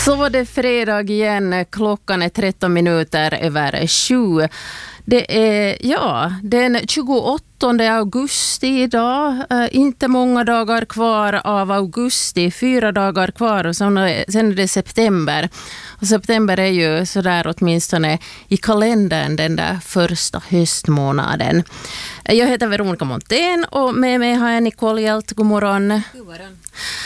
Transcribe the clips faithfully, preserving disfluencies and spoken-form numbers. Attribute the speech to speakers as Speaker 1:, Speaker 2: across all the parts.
Speaker 1: Så var det fredag igen, klockan är tretton minuter över sju. Det är, ja, den tjugoåttonde augusti idag, äh, inte många dagar kvar av augusti, fyra dagar kvar och sen är det september. Och september är ju sådär åtminstone i kalendern den där första höstmånaden. Jag heter Veronica Montén och med mig har jag Nicole Hjelt. God morgon.
Speaker 2: God morgon.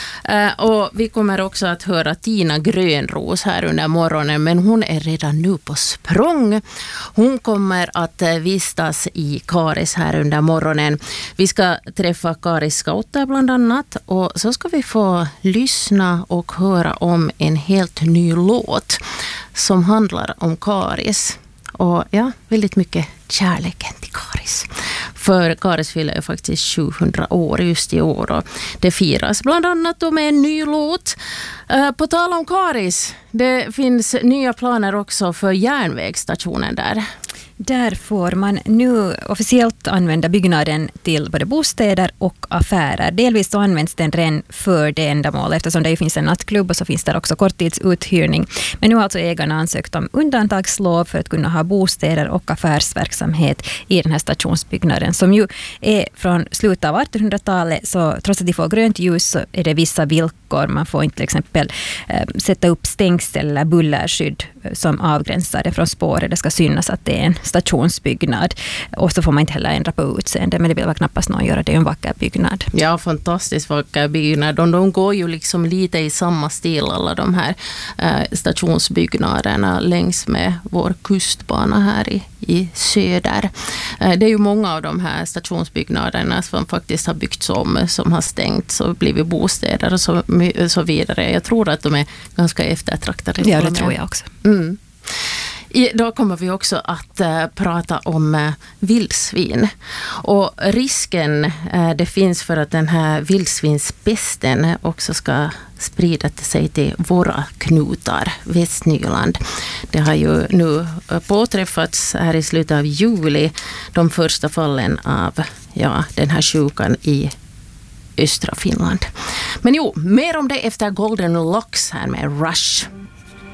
Speaker 1: Uh, och vi kommer också att höra Tina Grönros här under morgonen, men hon är redan nu på språng. Hon kommer att uh, vistas i Karis här under morgonen. Vi ska träffa Karis scouter bland annat, och så ska vi få lyssna och höra om en helt ny låt som handlar om Karis. Och ja, väldigt mycket kärleken till Karis. För Karis fyller ju faktiskt sjuhundra år just i år, och det firas bland annat då med en ny låt. På tal om Karis, det finns nya planer också för järnvägsstationen där.
Speaker 2: Där får man nu officiellt använda byggnaden till både bostäder och affärer. Delvis så används den redan för det ändamål, eftersom det finns en nattklubb och så finns det också korttidsuthyrning. Men nu har alltså ägarna ansökt om undantagslov för att kunna ha bostäder och affärsverksamhet i den här stationsbyggnaden, som ju är från slutet av artonhundratalet, så trots att de får grönt ljus så är det vissa villkor. Man får inte till exempel eh, sätta upp stängsel eller bullerskydd som avgränsar det från spåret. Det ska synas att det är en stationsbyggnad. Och så får man inte heller ändra på utseende, men det vill vara knappast någon göra. Det är en vacker byggnad.
Speaker 1: Ja, fantastiskt vacker byggnad. De, de går ju liksom lite i samma stil, alla de här eh, stationsbyggnaderna längs med vår kustbana här i, i söder. Eh, det är ju många av de här stationsbyggnaderna som faktiskt har byggts om, som har stängts och blivit bostäder och så, så vidare. Jag tror att de är ganska eftertraktade.
Speaker 2: Ja, det tror jag också.
Speaker 1: Mm. Idag kommer vi också att uh, prata om uh, vildsvin. Och risken uh, det finns för att den här vildsvinspesten också ska sprida sig till våra knutar, Västnyland. Det har ju nu uh, påträffats här i slutet av juli de första fallen av ja, den här sjukan i östra Finland. Men jo, mer om det efter Golden Locks här med Rush.